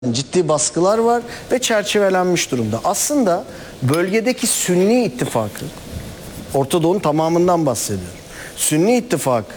ciddi baskılar var ve çerçevelenmiş durumda. Aslında bölgedeki Sünni ittifakı, Orta Doğu'nun tamamından bahsediyorum. Sünni ittifakı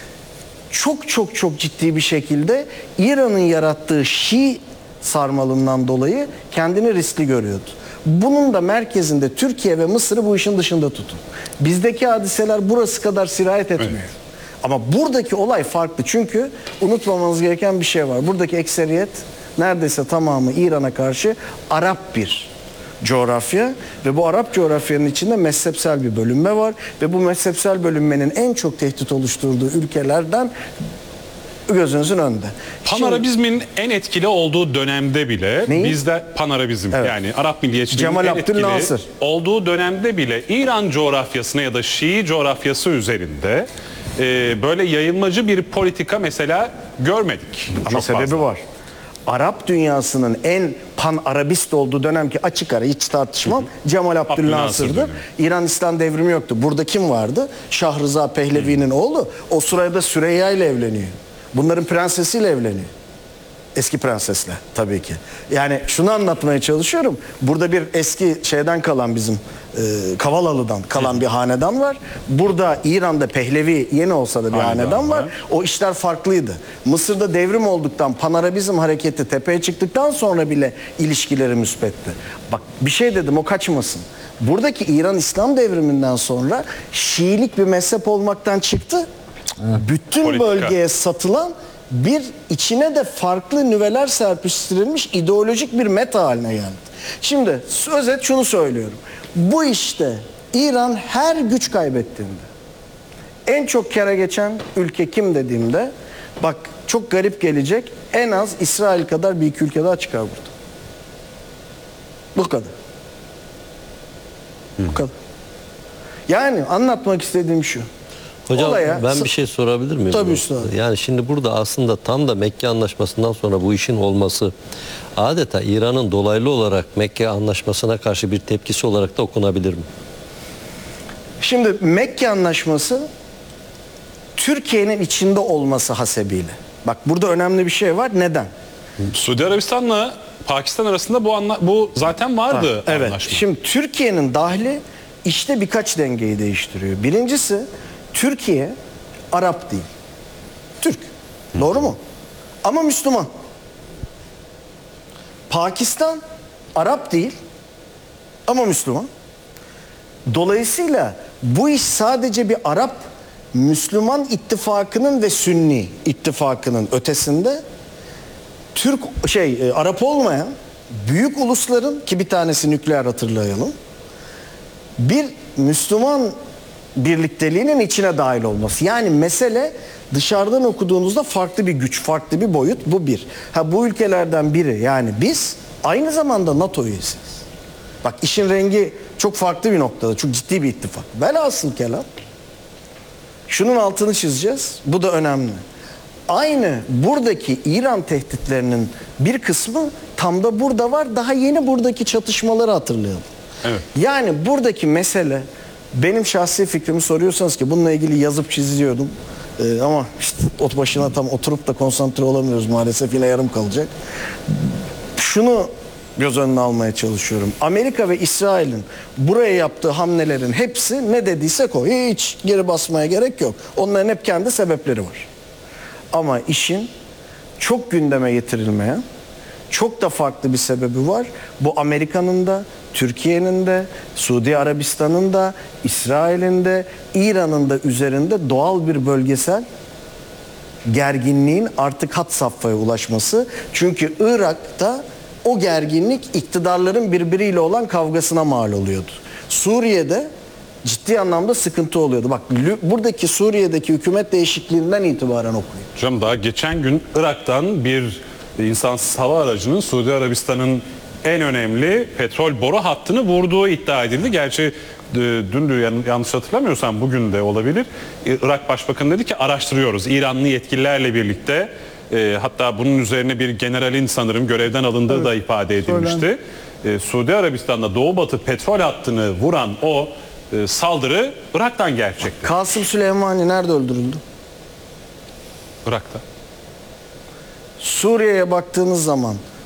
çok ciddi bir şekilde İran'ın yarattığı Şii sarmalından dolayı kendini riskli görüyordu. Bunun da merkezinde Türkiye ve Mısır'ı bu işin dışında tutun. Bizdeki hadiseler burası kadar sirayet etmiyor. Evet. Ama buradaki olay farklı, çünkü unutmamanız gereken bir şey var. Buradaki ekseriyet neredeyse tamamı İran'a karşı Arap bir coğrafya ve bu Arap coğrafyanın içinde mezhepsel bir bölünme var ve bu mezhepsel bölünmenin en çok tehdit oluşturduğu ülkelerden gözünüzün önünde. Panarabizmin en etkili olduğu dönemde bile bizde Panarabizm, evet, yani Arap milliyetçiliğinin en etkili olduğu dönemde bile İran coğrafyasına ya da Şii coğrafyası üzerinde böyle yayılmacı bir politika mesela görmedik. Ama sebebi var. Arap dünyasının en pan-Arabist olduğu dönem, ki açık ara hiç tartışmam, Cemal Abdülnasır'dı. İran İslam devrimi yoktu. Burada kim vardı? Şah Rıza Pehlevi'nin oğlu. O sırada Süreyya ile evleniyor. Bunların prensesiyle evleniyor. Eski prensesle tabii ki. Yani şunu anlatmaya çalışıyorum. Burada bir eski şeyden kalan, bizim Kavalalı'dan kalan bir hanedan var. Burada İran'da Pehlevi yeni olsa da bir hanedan var. O işler farklıydı. Mısır'da devrim olduktan, Panarabizm hareketi tepeye çıktıktan sonra bile ilişkileri müsbetti. Bak bir şey dedim, o kaçmasın. Buradaki İran İslam devriminden sonra Şiilik bir mezhep olmaktan çıktı. Bütün politika, bölgeye satılan bir, içine de farklı nüveler serpiştirilmiş ideolojik bir meta haline geldi. Şimdi özet şunu söylüyorum. Bu işte İran her güç kaybettiğinde en çok kâra geçen ülke kim dediğimde, bak çok garip gelecek, en az İsrail kadar bir iki ülke daha çıkar burada. Bu kadar. Bu kadar. Yani anlatmak istediğim şu. Hocam ben bir şey sorabilir miyim? Tabii üstadım. Yani şimdi burada aslında tam da Mekke Anlaşması'ndan sonra bu işin olması adeta İran'ın dolaylı olarak Mekke Anlaşması'na karşı bir tepkisi olarak da okunabilir mi? Şimdi Mekke Anlaşması Türkiye'nin içinde olması hasebiyle. Bak burada önemli bir şey var. Neden? Suudi Arabistan'la Pakistan arasında bu zaten vardı. Evet. Anlaşma. Şimdi Türkiye'nin dahli işte birkaç dengeyi değiştiriyor. Birincisi, Türkiye Arap değil. Türk. Doğru mu? Ama Müslüman. Pakistan Arap değil ama Müslüman. Dolayısıyla bu iş sadece bir Arap Müslüman ittifakının ve Sünni ittifakının ötesinde Arap olmayan büyük ulusların, ki bir tanesi nükleer, hatırlayalım, bir Müslüman birlikteliğinin içine dahil olması. Yani mesele dışarıdan okuduğunuzda farklı bir güç, farklı bir boyut. Bu bir. Bu ülkelerden biri, yani biz aynı zamanda NATO üyesiyiz. Bak işin rengi çok farklı bir noktada. Çok ciddi bir ittifak. Velhasıl kelam, şunun altını çizeceğiz. Bu da önemli. Aynı buradaki İran tehditlerinin bir kısmı tam da burada var. Daha yeni buradaki çatışmaları hatırlayalım. Evet. Yani buradaki mesele, benim şahsi fikrimi soruyorsanız, ki bununla ilgili yazıp çiziyordum ama işte ot başına tam oturup da konsantre olamıyoruz maalesef, yine yarım kalacak. Şunu göz önüne almaya çalışıyorum. Amerika ve İsrail'in buraya yaptığı hamlelerin hepsi ne dediysek o. Hiç geri basmaya gerek yok. Onların hep kendi sebepleri var. Ama işin çok gündeme getirilmeyen, çok da farklı bir sebebi var. Bu Amerika'nın da, Türkiye'nin de, Suudi Arabistan'ın da, İsrail'in de, İran'ın da üzerinde doğal bir bölgesel gerginliğin artık had safhaya ulaşması. Çünkü Irak'ta o gerginlik iktidarların birbiriyle olan kavgasına mal oluyordu. Suriye'de ciddi anlamda sıkıntı oluyordu. Bak buradaki Suriye'deki hükümet değişikliğinden itibaren okuyun. Hocam daha geçen gün Irak'tan bir insansız hava aracının Suudi Arabistan'ın en önemli petrol boru hattını vurduğu iddia edildi. Gerçi dün yanlış hatırlamıyorsam bugün de olabilir. Irak Başbakanı dedi ki araştırıyoruz. İranlı yetkililerle birlikte, hatta bunun üzerine bir generalin sanırım görevden alındığı da ifade edilmişti. Suudi Arabistan'da Doğu Batı petrol hattını vuran o saldırı Irak'tan gerçekleşti. Kasım Süleymani nerede öldürüldü? Irak'ta. Suriye'ye baktığınız zaman